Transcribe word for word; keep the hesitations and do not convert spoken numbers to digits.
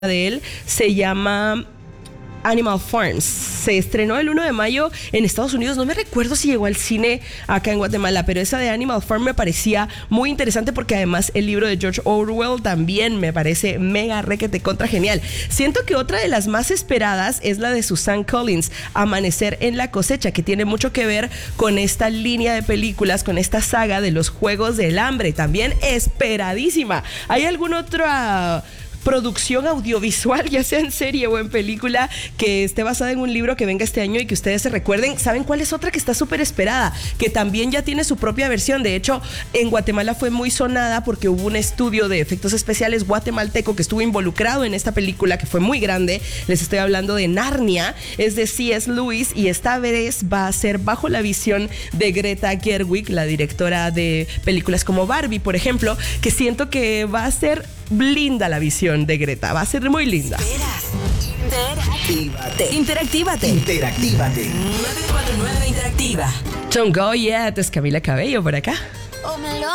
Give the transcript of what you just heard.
de él se llama Animal Farms. Se estrenó el uno de mayo en Estados Unidos. No me recuerdo si llegó al cine acá en Guatemala, pero esa de Animal Farm me parecía muy interesante porque además el libro de George Orwell también me parece mega requete contra genial. Siento que otra de las más esperadas es la de Suzanne Collins, Amanecer en la cosecha, que tiene mucho que ver con esta línea de películas, con esta saga de los Juegos del Hambre, también esperadísima. ¿Hay alguna otra producción audiovisual, ya sea en serie o en película, que esté basada en un libro que venga este año y que ustedes se recuerden? ¿Saben cuál es otra que está súper esperada? Que también ya tiene su propia versión. De hecho, en Guatemala fue muy sonada porque hubo un estudio de efectos especiales guatemalteco que estuvo involucrado en esta película, que fue muy grande. Les estoy hablando de Narnia, es de C S Lewis, y esta vez va a ser bajo la visión de Greta Gerwig, la directora de películas como Barbie, por ejemplo, que siento que va a ser linda la visión de Greta, va a ser muy linda. Interactívate. Interactívate. Interactívate. nueve cuatro nueve Interactiva. Don't go yet, es Camila Cabello por acá.